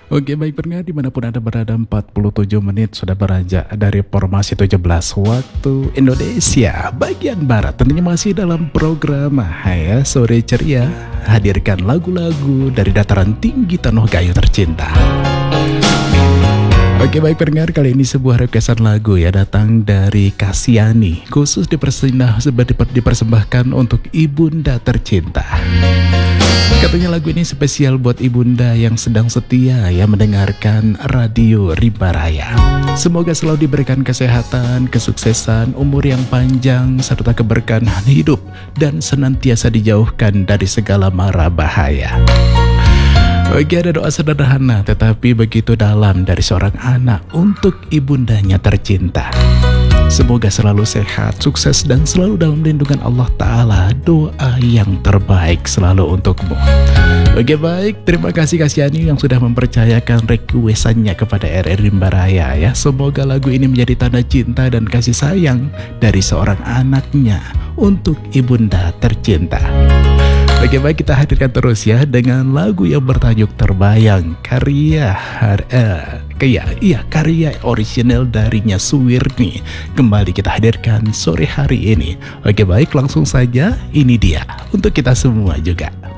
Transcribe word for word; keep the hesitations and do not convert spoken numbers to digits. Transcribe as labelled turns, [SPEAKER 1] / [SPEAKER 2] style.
[SPEAKER 1] Oke baik pendengar dimanapun Anda berada, empat puluh tujuh menit sudah beranjak dari formasi tujuh belas waktu Indonesia bagian Barat. Tentunya masih dalam program Hai Sore Ceria, hadirkan lagu-lagu dari dataran tinggi tanah Gayo tercinta. Oke baik pendengar, kali ini sebuah requestan lagu ya datang dari Kasiani, khusus dipersimbah, dipersembahkan untuk ibunda tercinta. Katanya lagu ini spesial buat ibunda yang sedang setia ya mendengarkan Radio Rimba Raya. Semoga selalu diberikan kesehatan, kesuksesan, umur yang panjang, serta keberkahan hidup, dan senantiasa dijauhkan dari segala mara bahaya. Bagi ada doa sederhana tetapi begitu dalam dari seorang anak untuk ibundanya tercinta. Semoga selalu sehat, sukses, dan selalu dalam lindungan Allah Ta'ala. Doa yang terbaik selalu untukmu. Oke baik, terima kasih Kasiani yang sudah mempercayakan requestannya kepada R R Rimba Raya ya. Semoga lagu ini menjadi tanda cinta dan kasih sayang dari seorang anaknya untuk ibunda tercinta. Oke baik, kita hadirkan terus ya dengan lagu yang bertajuk Terbayang, karya uh, kayak iya karya original darinya Suwirni. Kembali kita hadirkan sore hari ini. Oke baik, langsung saja ini dia untuk kita semua juga.